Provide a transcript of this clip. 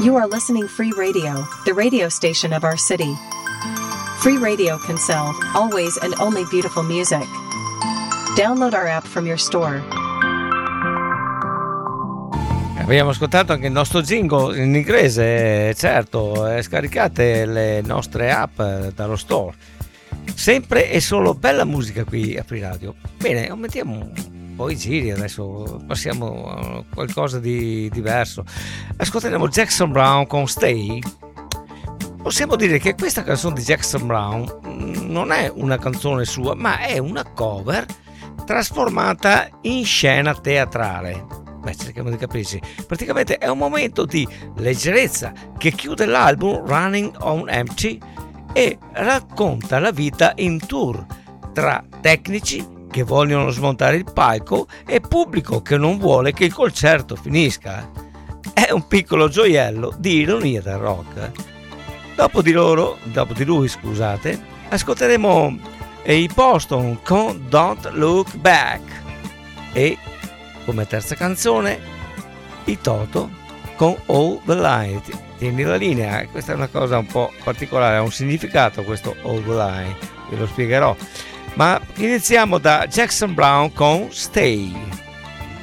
You are listening Free Radio, the radio station of our city. Free Radio can sell always and only beautiful music. Download our app from your store. Abbiamo ascoltato anche il nostro jingle in inglese, certo, scaricate le nostre app dallo store. Sempre e solo bella musica qui a Free Radio. Bene, aumentiamo un po' i giri adesso, passiamo a qualcosa di diverso. Ascolteremo Jackson Browne con Stay. Possiamo dire che questa canzone di Jackson Browne non è una canzone sua, ma è una cover trasformata in scena teatrale. Beh, cerchiamo di capirci. Praticamente è un momento di leggerezza che chiude l'album Running on Empty e racconta la vita in tour tra tecnici che vogliono smontare il palco e pubblico che non vuole che il concerto finisca. È un piccolo gioiello di ironia del rock. Dopo di lui, ascolteremo i Boston con Don't Look Back e come terza canzone i Toto con All the Light. Tieni la linea, questa è una cosa un po' particolare, ha un significato questo All the Light, ve lo spiegherò. Ma iniziamo da Jackson Browne con Stay.